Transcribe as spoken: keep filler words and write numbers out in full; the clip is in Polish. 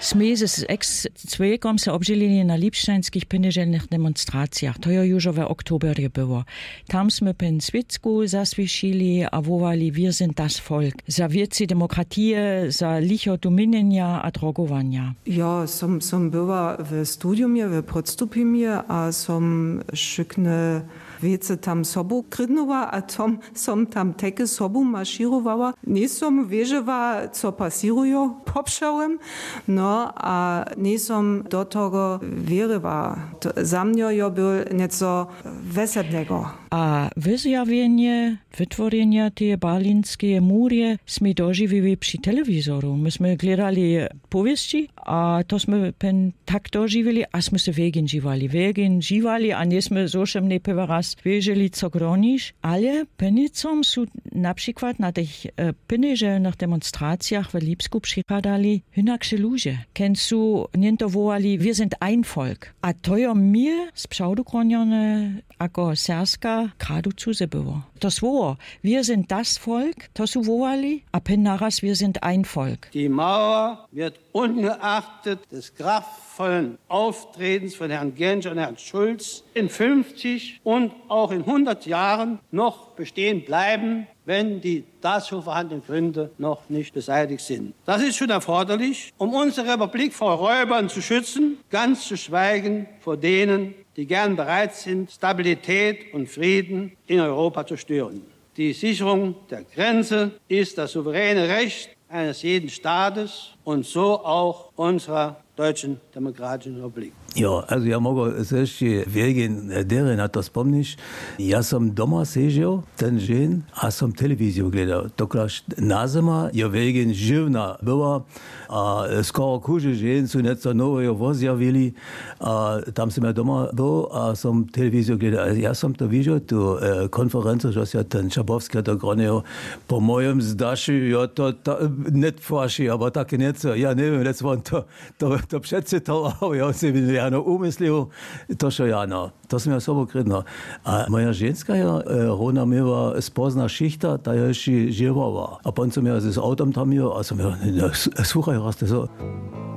Sme z ex-cwejkom se obžili na lipšćanskich peneželnych demonstracjach. To jo już w oktoberje było. Tam sme pen Switsku zaswišili a wowali wir sind das Volk. Za wieci demokratie, za licho dominienia a drogowania. Ja, som, som była w studiumie, w podstupimie, a som szykne wiece tam sobu krydnowała, a tom som tam teke sobu maširowała. Nie som wierzała, co pasirują, popszałem, no a nie som do tego wierywała. Za mnie jo był nieco weselnego. A wyzjawienie, wytworzenie tej berlińskiej mury sme dożywili przy telewizoru. Myśmy gledali powieści, a to sme pen tak dożywili, a sme se wegen żywali. Wegen żywali, a nie sme zoszem nie pewaraz wierzili, co gronisz, ale penicom są na przykład na tych e, peneżelnych demonstracjach w Lipsku przypadali inaksze ludzie. Ken su niento wołali, wir sind ein Volk. A to jo mnie z pseudogronione jako serska kradu cuze było. To słowo, wir sind das Volk, to su wołali, a pen naraz, wir sind ein Volk. Die Mauer wird ungeachtet des kraftvollen Auftretens von Herrn Genscher und Herrn Schulz in fünfzig und auch in hundert Jahren noch bestehen bleiben, wenn die dazu vorhandenen Gründe noch nicht beseitigt sind. Das ist schon erforderlich, um unsere Republik vor Räubern zu schützen, ganz zu schweigen vor denen, die gern bereit sind, Stabilität und Frieden in Europa zu stören. Die Sicherung der Grenze ist das souveräne Recht eines jeden Staates und so auch unserer Deutschen Demokratischen Republik. Jo, also ja mogu se ešte wegen dere na to spomniš. Ja som doma sežil ten žen a som televíziu gledal. Toklaž na zima je wegen živna byla a skoro kuže žen sú něco nového vozjavili a tam som ja doma byl a som televíziu gledal. Ja som to videl, tu e, konferencu, že ja ten Čabovský to gronil po mojem zdaši, jo to, to net faši, aber také něco, ja neviem, net som to, to, to předcitoval, ja si ja no umyslil, to što ja no, to som ja sobo kredno. A moja ženská ja, ona miała spozna šichta, ta je ešte živova. A pon som ja s autom tam jo, a som ja, sluchaj, raz to so.